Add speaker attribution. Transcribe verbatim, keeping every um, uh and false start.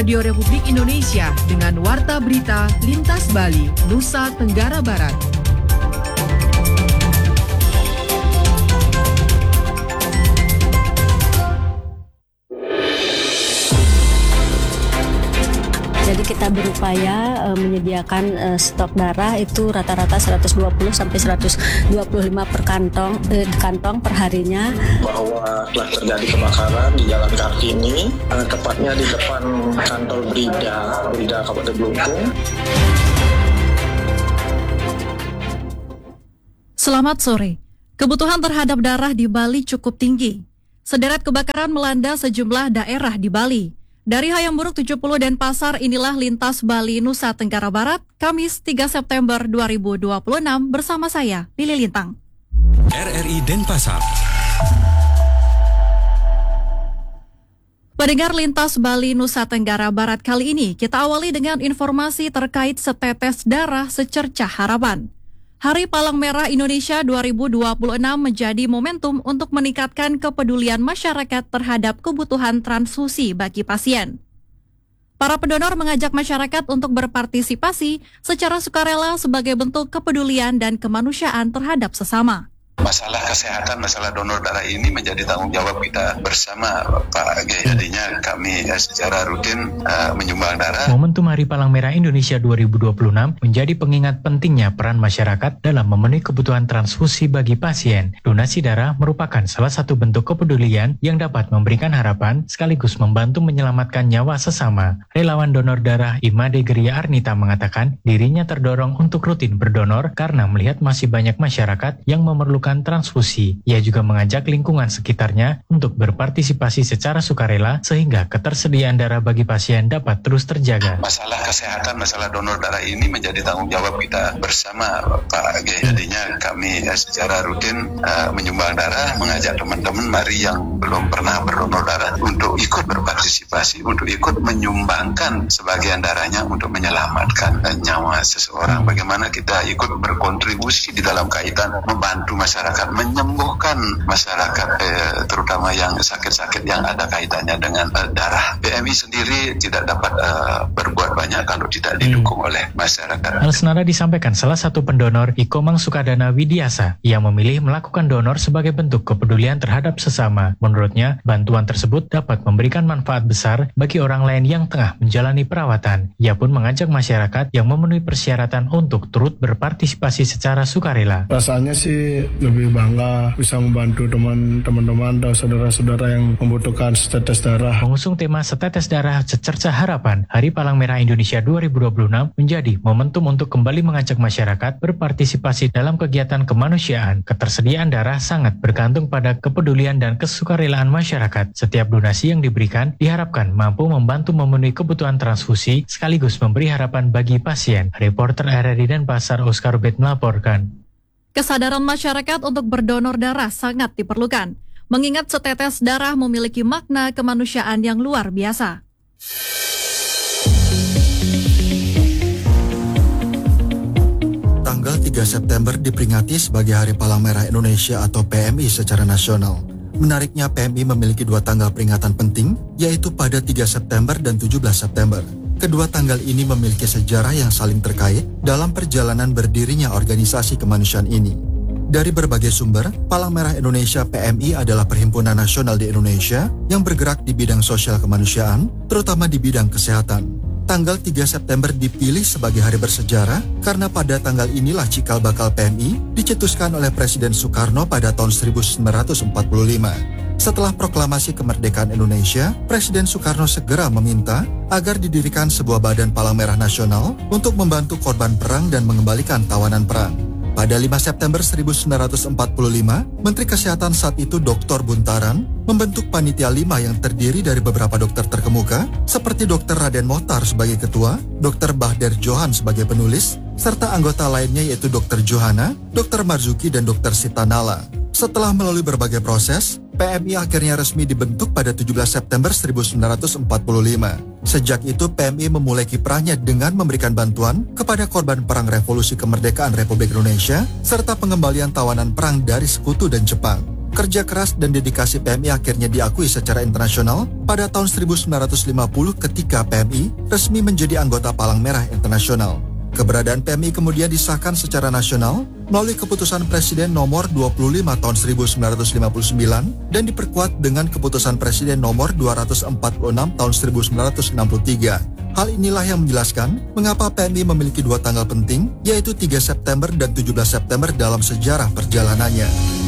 Speaker 1: Radio Republik Indonesia dengan Warta Berita Lintas Bali, Nusa Tenggara Barat.
Speaker 2: Jadi kita berupaya uh, menyediakan uh, stok darah itu rata-rata seratus dua puluh sampai seratus dua puluh lima per kantong eh, kantong per harinya.
Speaker 3: Bahwa telah terjadi kebakaran di Jalan Kartini, uh, tepatnya di depan kantor Brida, Brida Kabupaten Belitung.
Speaker 4: Selamat sore. Kebutuhan terhadap darah di Bali cukup tinggi. Sederet kebakaran melanda sejumlah daerah di Bali. Dari Hayamburuk tujuh puluh Denpasar, inilah Lintas Bali Nusa Tenggara Barat, Kamis tiga September dua ribu dua puluh enam bersama saya, Lili Lintang.
Speaker 5: R R I Denpasar.
Speaker 4: Pendengar Lintas Bali Nusa Tenggara Barat kali ini, kita awali dengan informasi terkait setetes darah secercah harapan. Hari Palang Merah Indonesia dua ribu dua puluh enam menjadi momentum untuk meningkatkan kepedulian masyarakat terhadap kebutuhan transfusi bagi pasien. Para pendonor mengajak masyarakat untuk berpartisipasi secara sukarela sebagai bentuk kepedulian dan kemanusiaan terhadap sesama.
Speaker 6: Masalah kesehatan, masalah donor darah ini menjadi tanggung jawab kita bersama, Pak G. Jadinya kami ya, secara rutin uh, menyumbang darah.
Speaker 7: Momentum Hari Palang Merah Indonesia dua ribu dua puluh enam menjadi pengingat pentingnya peran masyarakat dalam memenuhi kebutuhan transfusi bagi pasien. Donasi darah merupakan salah satu bentuk kepedulian yang dapat memberikan harapan sekaligus membantu menyelamatkan nyawa sesama. Relawan donor darah Imade Geria Arnita mengatakan dirinya terdorong untuk rutin berdonor karena melihat masih banyak masyarakat yang memerlukan transfusi. Ia juga mengajak lingkungan sekitarnya untuk berpartisipasi secara sukarela sehingga ketersediaan darah bagi pasien dapat terus terjaga.
Speaker 6: Masalah kesehatan, masalah donor darah ini menjadi tanggung jawab kita bersama, Pak G. Jadinya kami ya, secara rutin uh, menyumbang darah, mengajak teman-teman mari yang belum pernah berdonor darah untuk ikut berpartisipasi, untuk ikut menyumbangkan sebagian darahnya untuk menyelamatkan uh, nyawa seseorang. Bagaimana kita ikut berkontribusi di dalam kaitan membantu masyarakat masyarakat, menyembuhkan masyarakat eh, terutama yang sakit-sakit yang ada kaitannya dengan eh, darah. B M I sendiri tidak dapat eh, berbuat banyak kalau tidak didukung hmm. oleh masyarakat.
Speaker 7: Hal senada disampaikan salah satu pendonor Ikomang Sukadana Widiasa yang memilih melakukan donor sebagai bentuk kepedulian terhadap sesama. Menurutnya, bantuan tersebut dapat memberikan manfaat besar bagi orang lain yang tengah menjalani perawatan. Ia pun mengajak masyarakat yang memenuhi persyaratan untuk turut berpartisipasi secara sukarela.
Speaker 3: Rasanya sih lebih bangga bisa membantu teman-teman atau saudara-saudara yang membutuhkan setetes darah.
Speaker 7: Mengusung tema setetes darah secercah harapan, Hari Palang Merah Indonesia dua ribu dua puluh enam menjadi momentum untuk kembali mengajak masyarakat berpartisipasi dalam kegiatan kemanusiaan. Ketersediaan darah sangat bergantung pada kepedulian dan kesukarelaan masyarakat. Setiap donasi yang diberikan diharapkan mampu membantu memenuhi kebutuhan transfusi sekaligus memberi harapan bagi pasien. Reporter R R I Denpasar Oscar Bet melaporkan.
Speaker 4: Kesadaran masyarakat untuk berdonor darah sangat diperlukan, mengingat setetes darah memiliki makna kemanusiaan yang luar biasa.
Speaker 8: Tanggal tiga September diperingati sebagai Hari Palang Merah Indonesia atau P M I secara nasional. Menariknya P M I memiliki dua tanggal peringatan penting, yaitu pada tiga September dan tujuh belas September. Kedua tanggal ini memiliki sejarah yang saling terkait dalam perjalanan berdirinya organisasi kemanusiaan ini. Dari berbagai sumber, Palang Merah Indonesia P M I adalah perhimpunan nasional di Indonesia yang bergerak di bidang sosial kemanusiaan, terutama di bidang kesehatan. Tanggal tiga September dipilih sebagai hari bersejarah karena pada tanggal inilah cikal bakal P M I dicetuskan oleh Presiden Soekarno pada tahun seribu sembilan ratus empat puluh lima. Setelah proklamasi kemerdekaan Indonesia, Presiden Soekarno segera meminta agar didirikan sebuah badan Palang Merah Nasional untuk membantu korban perang dan mengembalikan tawanan perang. Pada lima September seribu sembilan ratus empat puluh lima, Menteri Kesehatan saat itu Doktor Buntaran membentuk panitia lima yang terdiri dari beberapa dokter terkemuka seperti Dokter Raden Mohtar sebagai ketua, Dokter Bahder Johan sebagai penulis, serta anggota lainnya yaitu Dokter Johana, Dokter Marzuki, dan Dokter Sitanala. Setelah melalui berbagai proses, P M I akhirnya resmi dibentuk pada tujuh belas September seribu sembilan ratus empat puluh lima. Sejak itu P M I memulai kiprahnya dengan memberikan bantuan kepada korban perang revolusi kemerdekaan Republik Indonesia serta pengembalian tawanan perang dari Sekutu dan Jepang. Kerja keras dan dedikasi P M I akhirnya diakui secara internasional pada tahun seribu sembilan ratus lima puluh ketika P M I resmi menjadi anggota Palang Merah Internasional. Keberadaan P M I kemudian disahkan secara nasional melalui keputusan Presiden nomor dua puluh lima tahun seribu sembilan ratus lima puluh sembilan dan diperkuat dengan keputusan Presiden nomor dua ratus empat puluh enam tahun seribu sembilan ratus enam puluh tiga. Hal inilah yang menjelaskan mengapa P M I memiliki dua tanggal penting, yaitu tiga September dan tujuh belas September dalam sejarah perjalanannya.